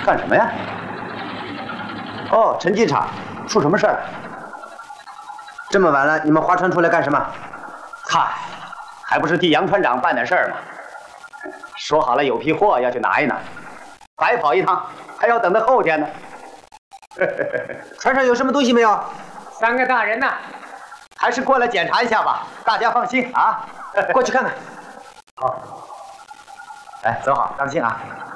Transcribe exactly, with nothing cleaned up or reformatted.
干什么呀？哦，陈机场，出什么事儿了？这么晚了，你们划船出来干什么？ 嗨，还不是替杨船长办点事儿吗？说好了有批货要去拿一拿，白跑一趟，还要等到后天呢。 船上有什么东西没有？ 三个大人呢，还是过来检查一下吧，大家放心啊。 过去看看。 好，来，走好，当心啊。